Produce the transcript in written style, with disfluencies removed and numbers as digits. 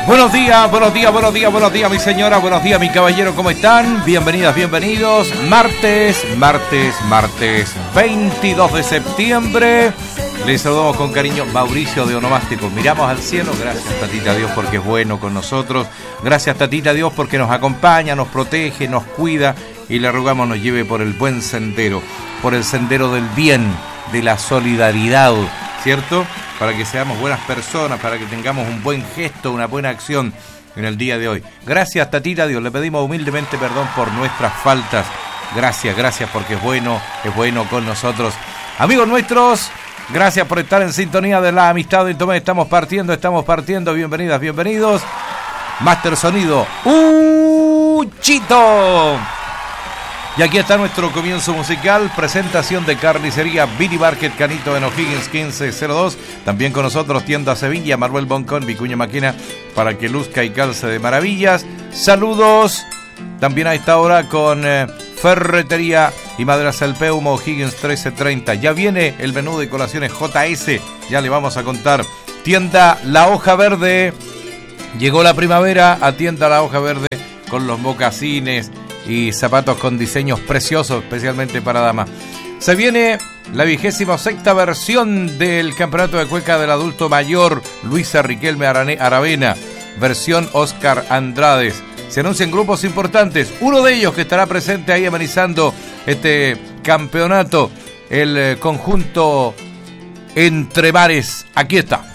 Buenos días, mi señora, buenos días, mi caballero, ¿cómo están? Bienvenidas, bienvenidos. Martes 22 de septiembre. Les saludamos con cariño, Mauricio de Onomástico. Miramos al cielo, gracias Tatita Dios porque es bueno con nosotros. Gracias Tatita Dios porque nos acompaña, nos protege, nos cuida y le rogamos nos lleve por el buen sendero, por el sendero del bien, de la solidaridad, ¿cierto? Para que seamos buenas personas, para que tengamos un buen gesto, una buena acción en el día de hoy. Gracias Tatita Dios, le pedimos humildemente perdón por nuestras faltas. Gracias porque es bueno con nosotros. Amigos nuestros, gracias por estar en sintonía de la amistad de Tomé. Estamos partiendo, bienvenidas, bienvenidos. Master Sonido, Chito. Y aquí está nuestro comienzo musical, presentación de Carnicería Bini Market Canito en O'Higgins 1502. También con nosotros Tienda Sevilla, Marvel Boncón, Vicuña Maquina, para que luzca y calce de maravillas. Saludos también a esta hora con Ferretería y Maderas El Peumo, O'Higgins 1330. Ya viene el menú de colaciones JS, ya le vamos a contar. Tienda La Hoja Verde, llegó la primavera, atienda La Hoja Verde con los mocasines y zapatos con diseños preciosos, especialmente para damas. Se viene la 26ª versión del Campeonato de Cueca del Adulto Mayor, Luisa Riquelme Aravena, versión Oscar Andrades. Se anuncian grupos importantes, uno de ellos que estará presente ahí amenizando este campeonato, el conjunto Entre Mares. Aquí está.